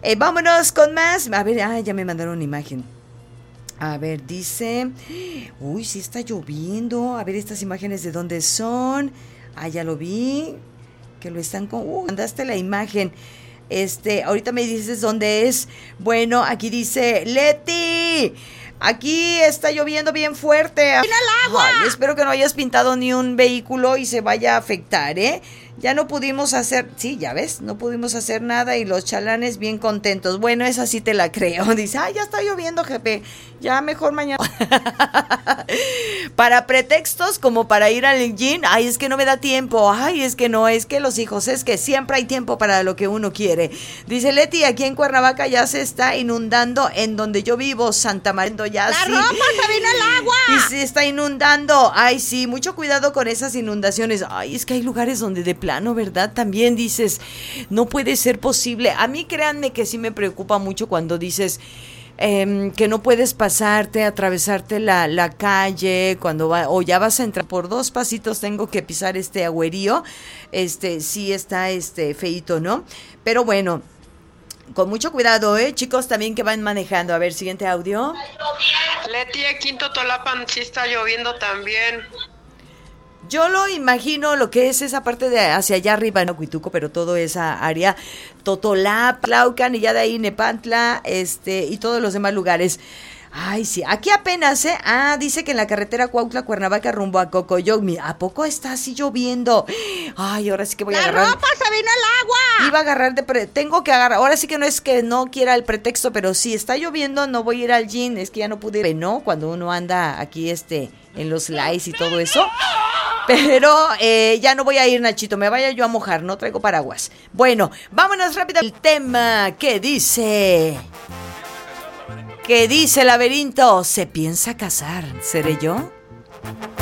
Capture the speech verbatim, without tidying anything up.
Eh, vámonos con más. A ver, ah, ya me mandaron una imagen. A ver, dice... Uy, sí está lloviendo. A ver, estas imágenes de dónde son. Ah, ya lo vi. Que lo están con... Uh, mandaste la imagen. Este, ahorita me dices dónde es. Bueno, aquí dice... Leti, aquí está lloviendo bien fuerte. ¡Al agua! Ay, espero que no hayas pintado ni un vehículo y se vaya a afectar, ¿eh? Ya no pudimos hacer, sí, ya ves, no pudimos hacer nada y los chalanes bien contentos. Bueno, esa sí te la creo. Dice, ay, ya está lloviendo, jefe. Ya mejor mañana. Para pretextos como para ir al gym, ay, es que no me da tiempo. Ay, es que no, es que los hijos, es que siempre hay tiempo para lo que uno quiere. Dice Leti, aquí en Cuernavaca ya se está inundando en donde yo vivo, Santa María. Ya ¡La sí. ropa se vino el agua! Y se está inundando. Ay, sí, mucho cuidado con esas inundaciones. Ay, es que hay lugares donde de plano, ¿verdad? También dices, no puede ser posible. A mí créanme que sí me preocupa mucho cuando dices eh, que no puedes pasarte, atravesarte la, la calle, cuando va, o ya vas a entrar por dos pasitos, tengo que pisar este agüerío. Este, sí está este feíto, ¿no? Pero bueno, con mucho cuidado, ¿eh? Chicos también que van manejando. A ver, siguiente audio. Leti, aquí en Totolapan sí está lloviendo también. Yo lo imagino lo que es esa parte de hacia allá arriba en Huituco, pero todo esa área, Totolapa, Tlaucan y ya de ahí Nepantla, este, y todos los demás lugares. Ay, sí, aquí apenas, ¿eh? Ah, dice que en la carretera Cuautla-Cuernavaca rumbo a Cocoyoc. ¿A poco está así lloviendo? Ay, ahora sí que voy a agarrar. ¡La ropa se vino el agua! Iba a agarrar de... Pre... Tengo que agarrar. Ahora sí que no es que no quiera el pretexto, pero si está lloviendo no voy a ir al gym. Es que ya no pude ir, ¿no? Cuando uno anda aquí, este, en los lives y todo eso. Pero eh, ya no voy a ir, Nachito. Me vaya yo a mojar, no traigo paraguas. Bueno, vámonos rápido al tema. ¿Qué dice? ¿Qué dice Laberinto? ¿Se piensa casar? ¿Seré yo?